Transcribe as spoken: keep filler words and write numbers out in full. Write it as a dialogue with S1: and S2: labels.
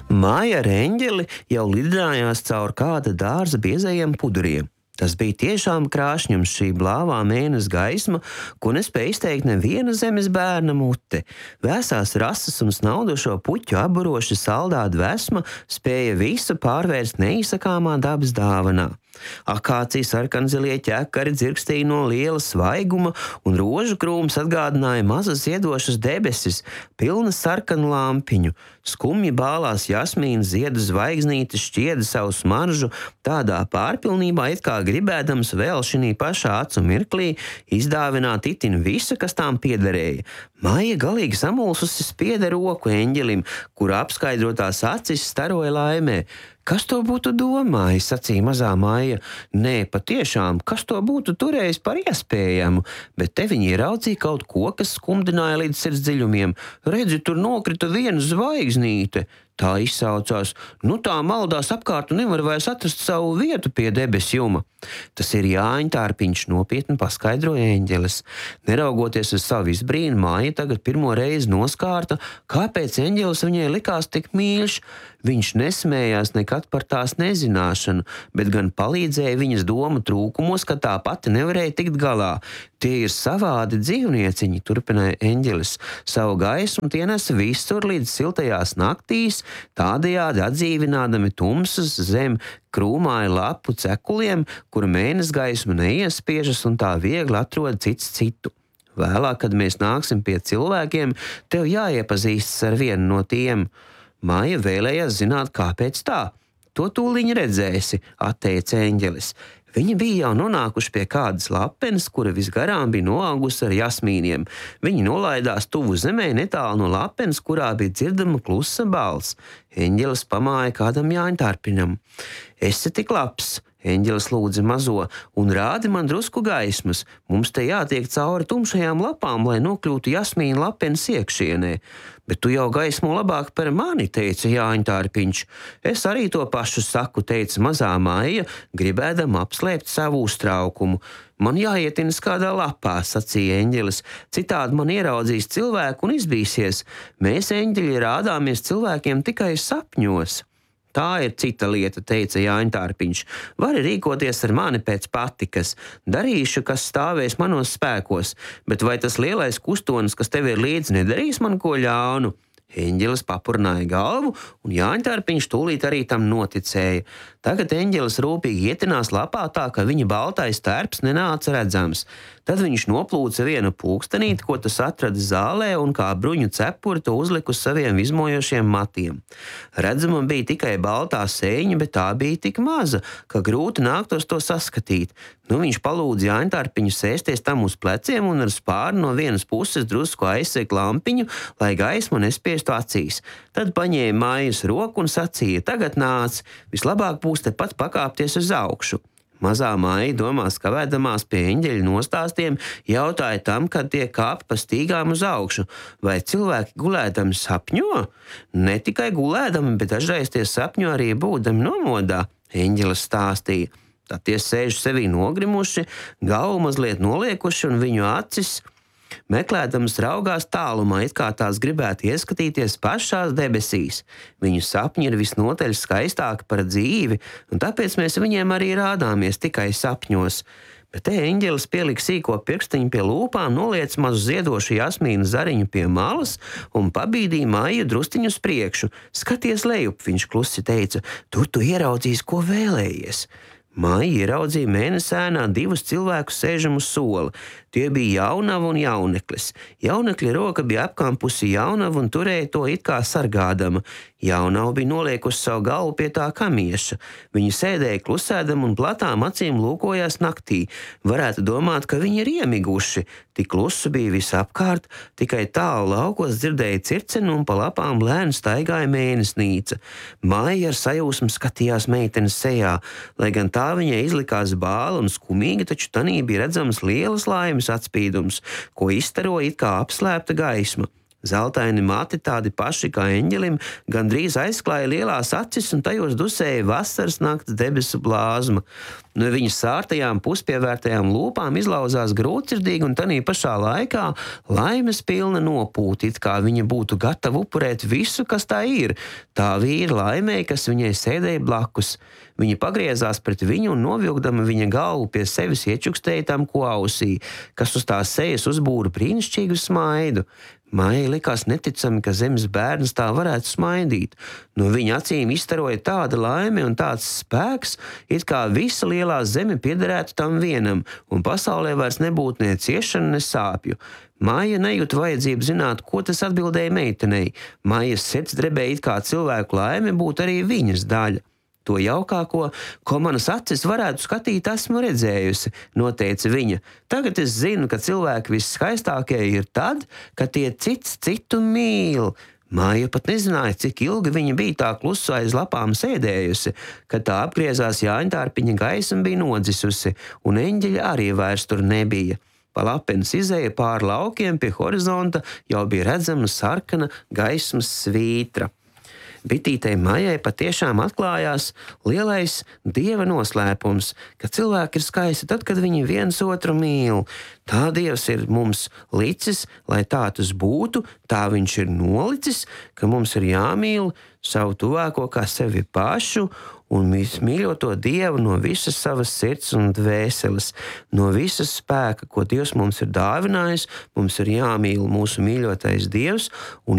S1: Māja ar eņģeli jau lidinājās caur kāda dārza biezajiem puduriem. Tas bija tiešām krāšņums, šī blāvā mēness gaisma, ko nespēja izteikt neviena zemes bērna mute. Vēsās rases un snaudošo puķu apburoša saldā dvēsma spēja visu pārvērst neizsakāmā dabas dāvanā. Akācija sarkanzilie ķekari dzirkstīja no liela svaiguma, un rožu krūms atgādināja mazas ziedošas debesis, pilnas sarkanu lampiņu. Skumji bālās jasmīna ziedu zvaigznītes šķieda savu smaržu tādā pārpilnībā, it kā gribēdams vēl šī pašā acu mirklī izdāvināt itin visu, kas tām piederēja. Maija galīgi samulsusi spieda roku eņģelim, kura apskaidrotās acis staroja laimē. Kas to būtu domājis, sacīja mazā Maija. Nē, patiešām, kas to būtu turējis par iespējamu, bet te viņi ieraudzīja kaut ko, kas skumdināja līdz sirds dziļumiem. Redzi, tur nokrita viena zvaigznīte. Tā izsaucās, nu tā maldās apkārt un nevar vairs atrast savu vietu pie debesjuma. Tas ir Jāņtārpiņš, nopietni paskaidroja eņģelis. Neraugoties uz savu izbrīnu, Māja tagad pirmo reizi noskārta, kāpēc eņģelis viņai likās tik mīļš. Viņš nesmējās nekad par tās nezināšanu, bet gan palīdzēja viņas domu trūkumos, ka tā pati nevarēja tikt galā. Tie ir savādi dzīvnieciņi, turpināja eņģelis. Savu gaismu tie nes visur līdz siltajās naktīs, tādējādi atdzīvinādami tumsas zem krūmāju lapu cekuliem, kura mēness gaisma neiespiežas un tā viegli atrod cits citu. Vēlāk, kad mēs nāksim pie cilvēkiem, tev jāiepazīstas ar vienu no tiem. Māja vēlējās zināt, kāpēc tā. To tūliņ redzēsi, atteica eņģelis. Viņi bija jau nonākuši pie kādas lapenes, kura visgarām bija noaugusi ar jasmīniem. Viņi nolaidās tuvu zemē netālu no lapenes, kurā bija dzirdama klusa balss. Eņģelis pamāja kādam Jāņtārpiņam. Esi tik labs, eņģelis lūdza mazo, un rādi man drusku gaismas. Mums te jātiek cauri tumšajām lapām, lai nokļūtu jasmīna lapenes iekšienē. Bet tu jau gaismo labāk par mani, teica Jāņtārpiņš. Es arī to pašu saku, teica mazā Maija, gribēdama apslēpt savu uztraukumu. Man jāietinas kādā lapā, sacīja eņģelis, citādi man ieraudzīs cilvēku un izbīsies. Mēs, eņģeļi, rādāmies cilvēkiem tikai sapņos. Tā ir cita lieta, teica Jāņtārpiņš. Vari rīkoties ar mani pēc patikas. Darīšu, kas stāvēs manos spēkos, bet vai tas lielais kustonis, kas tev ir līdzi, nedarīs man ko ļaunu? Eņģelis papurnāja galvu, un Jāņtārpiņš tūlīt arī tam noticēja. Tagad eņģelis rūpīgi ietinās lapā tā, ka viņa baltais tērps nenāca redzams. Tad viņš noplūca vienu pulkstenīti, ko tas atrada zālē, un kā bruņu cepuri to uzlika uz saviem izmojošiem matiem. Redzama bija tikai baltā sēņa, bet tā bija tik maza, ka grūti nāktos to saskatīt. Nu, viņš palūdza Jāņtārpiņu sēsties tam uz pleciem un ar spārnu no vienas puses drusku aizsegt lampiņu, lai gaismu nespiestu acīs. Tad paņēma Mājas roku un sacīja, tagad nāc, vislabāk būs tepat pakāpties uz augšu. Mazā Maija, domās kavēdamās pie eņģeļa nostāstiem, jautāja tam, kad tie kāp pa stīgām uz augšu, vai cilvēki gulēdami sapņo? Ne tikai gulēdami, bet dažreiz tie sapņo arī būdami nomodā, eņģelis stāstīja. Tad tie sēž sevī nogrimuši, galvu mazliet noliekuši un viņu acis meklēdams raugās tālumā, it kā tās gribētu ieskatīties pašās debesīs. Viņu sapņi ir visnotaļ skaistāki par dzīvi, un tāpēc mēs viņiem arī rādāmies tikai sapņos. Bet te eņģelis pielika sīko pirkstiņu pie lūpām, noliec mazu ziedošu jasmīnu zariņu pie malas un pabīdīja Maiju drusciņu uz priekšu. Skaties lejup, viņš klusi teica, tur tu ieraudzīsi, ko vēlējies. Maija ieraudzīja mēnesēnā divus cilvēkus sēžam uz sola. Tie bija jaunava un jauneklis. Jaunekļa roka bija apkampusi jaunavu un turēja to it kā sargādama. Jaunava bija noliekusi savu galvu pie tā kamieša. Viņi sēdēja klusēdam un platām acīm lūkojās naktī. Varētu domāt, ka viņi ir iemiguši. Tik klusu bija visapkārt, tikai tālu laukos dzirdēja circenu un pa lapām lēni staigāja mēnesnīca. Maija ar sajūsmu skatījās meitenes sejā, lai gan tā viņai izlikās bāla un skumīga, taču tanī bija redzams lielas laimes atspīdums, ko izstaroja it kā apslēpta gaisma. Zeltaini mati, tādi paši kā eņģelim, gandrīz aizklāja lielās acis un tajos dusēja vasaras nakts debesu blāzma. No viņas sārtajām puspievērtajām lūpām izlauzās grūtsirdīgi un tanī pašā laikā laimes pilna nopūta, it kā viņa būtu gatava upurēt visu, kas tā ir. Tā vīra laimēja, kas viņai sēdēja blakus. Viņa pagriezās pret viņu un novilkdama viņa galvu pie sevis iečukstēja tam ko ausī, kas uz tās sejas uzbūra brīnišķīgu smaidu. Maijai likās neticami, ka zemes bērns tā varētu smaidīt. No viņa acīm izstaroja tāda laime un tāds spēks, it kā visa lielā zeme piederētu tam vienam, un pasaulē vairs nebūtu ne ciešana, ne sāpju. Maija nejūta vajadzību zināt, ko tas atbildēja meitenei. Maijas sirds drebēja, it kā cilvēku laime būtu arī viņas daļa. To jaukāko, ko manas acis varētu skatīt, esmu redzējusi, noteica viņa. Tagad es zinu, ka cilvēki visskaistākie ir tad, kad tie cits citu mīl. Maija pat nezināja, cik ilgi viņa bija tā klusu aiz lapām sēdējusi, kad tā apgriezās Jāņtārpiņa gaisma bija nodzisusi, un eņģeļa arī vairs tur nebija. Pa lapenes izēja pāri laukiem pie horizonta jau bija redzama sarkana gaismas svītra. Bitītei Maijai patiešām atklājās lielais Dieva noslēpums, ka cilvēki ir skaisti tad, kad viņi viens otru mīl. Tā Dievs ir mums licis, lai tā tas būtu, tā viņš ir nolicis, ka mums ir jāmīl savu tuvāko kā sevi pašu un mīļoto Dievu no visas savas sirds un dvēseles, no visas spēka, ko Dievs mums ir dāvinājis. Mums ir jāmīl mūsu mīļotais Dievs un